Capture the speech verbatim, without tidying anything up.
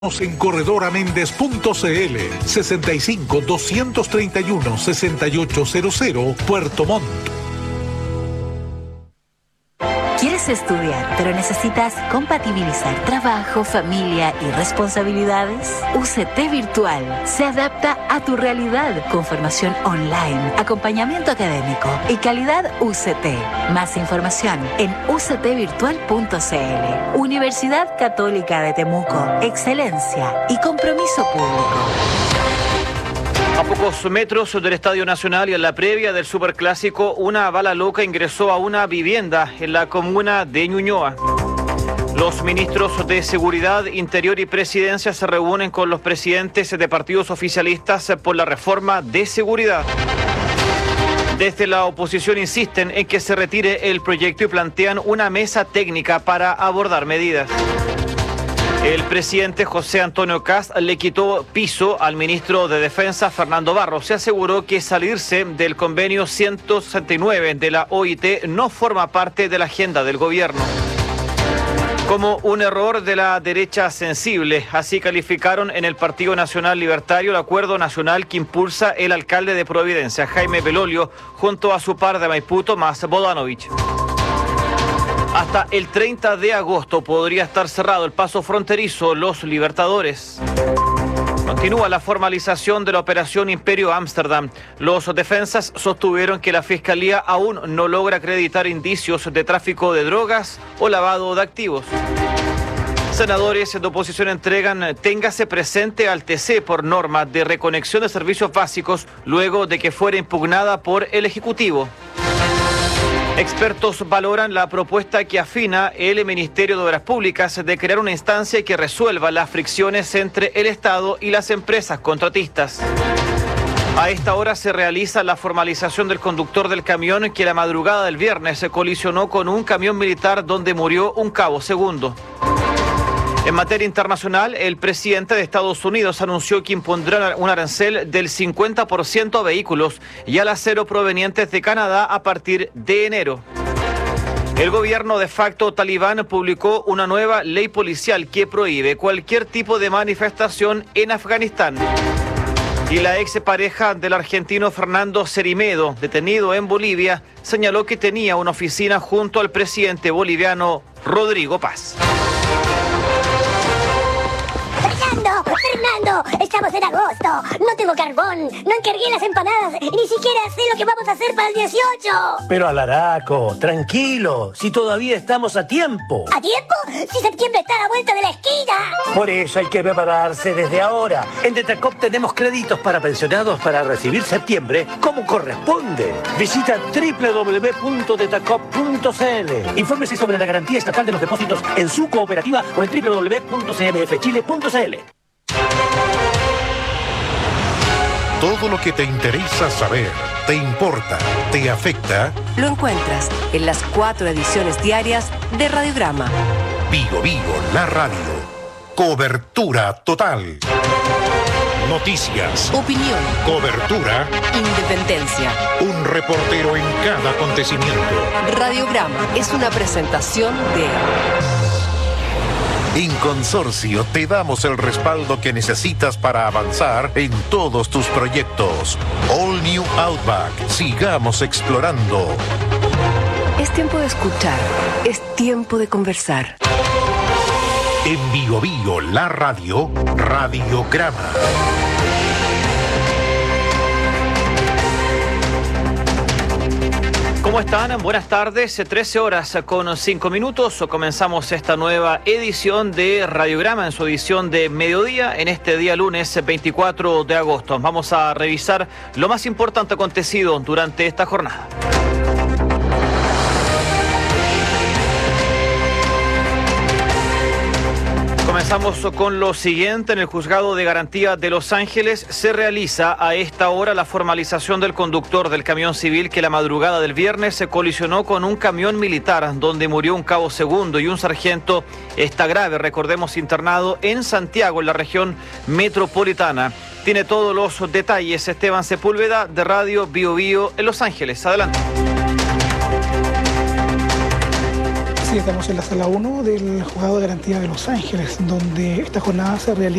En corredor améndez punto c l, sesenta y cinco, doscientos treinta y uno, sesenta y ocho cero cero, Puerto Montt. ¿Quieres estudiar, pero necesitas compatibilizar trabajo, familia y responsabilidades? U C T Virtual se adapta a tu realidad con formación online, acompañamiento académico y calidad U C T. Más información en u c t virtual punto c l. Universidad Católica de Temuco. Excelencia y compromiso público. A pocos metros del Estadio Nacional y en la previa del Superclásico, una bala loca ingresó a una vivienda en la comuna de Ñuñoa. Los ministros de Seguridad, Interior y Presidencia se reúnen con los presidentes de partidos oficialistas por la reforma de seguridad. Desde la oposición insisten en que se retire el proyecto y plantean una mesa técnica para abordar medidas. El presidente José Antonio Kast le quitó piso al ministro de Defensa, Fernando Barros. Se aseguró que salirse del convenio ciento sesenta y nueve de la O I T no forma parte de la agenda del gobierno. Como un error de la derecha sensible, así calificaron en el Partido Nacional Libertario el acuerdo nacional que impulsa el alcalde de Providencia, Jaime Belolio, junto a su par de Maipú, Tomás Bodanovich. Hasta el treinta de agosto podría estar cerrado el paso fronterizo Los Libertadores. Continúa la formalización de la operación Imperio Ámsterdam. Los defensas sostuvieron que la Fiscalía aún no logra acreditar indicios de tráfico de drogas o lavado de activos. Senadores de oposición entregan téngase presente al T C por norma de reconexión de servicios básicos luego de que fuera impugnada por el Ejecutivo. Expertos valoran la propuesta que afina el Ministerio de Obras Públicas de crear una instancia que resuelva las fricciones entre el Estado y las empresas contratistas. A esta hora se realiza la formalización del conductor del camión que la madrugada del viernes se colisionó con un camión militar donde murió un cabo segundo. En materia internacional, el presidente de Estados Unidos anunció que impondrá un arancel del cincuenta por ciento a vehículos y al acero provenientes de Canadá a partir de enero. El gobierno de facto talibán publicó una nueva ley policial que prohíbe cualquier tipo de manifestación en Afganistán. Y la expareja del argentino Fernando Cerimedo, detenido en Bolivia, señaló que tenía una oficina junto al presidente boliviano Rodrigo Paz. Fernando, estamos en agosto, no tengo carbón, no encargué las empanadas y ni siquiera sé lo que vamos a hacer para el dieciocho. Pero Alaraco, tranquilo, si todavía estamos a tiempo. ¿A tiempo? Si septiembre está a la vuelta de la esquina. Por eso hay que prepararse desde ahora. En Detacop tenemos créditos para pensionados para recibir septiembre como corresponde. Visita doble u doble u doble u punto detacop punto c l. Infórmese sobre la garantía estatal de los depósitos en su cooperativa o en doble u doble u doble u punto c m f chile punto c l. Todo lo que te interesa saber, te importa, te afecta. Lo encuentras en las cuatro ediciones diarias de Radiograma. Vigo Vigo, la radio. Cobertura total. Noticias. Opinión. Cobertura. Independencia. Un reportero en cada acontecimiento. Radiograma es una presentación de... En Consorcio te damos el respaldo que necesitas para avanzar en todos tus proyectos. All New Outback. Sigamos explorando. Es tiempo de escuchar. Es tiempo de conversar. En Vigo Vigo, la radio, Radiograma. ¿Cómo están? Buenas tardes, trece horas con cinco minutos. Comenzamos esta nueva edición de Radiograma en su edición de mediodía en este día lunes veinticuatro de agosto. Vamos a revisar lo más importante acontecido durante esta jornada. Comenzamos con lo siguiente. En el Juzgado de Garantía de Los Ángeles se realiza a esta hora la formalización del conductor del camión civil que la madrugada del viernes se colisionó con un camión militar donde murió un cabo segundo y un sargento está grave, recordemos, internado en Santiago, en la región metropolitana. Tiene todos los detalles Esteban Sepúlveda de Radio Bio Bio en Los Ángeles. Adelante. Sí, estamos en la sala uno del Juzgado de Garantía de Los Ángeles, donde esta jornada se realiza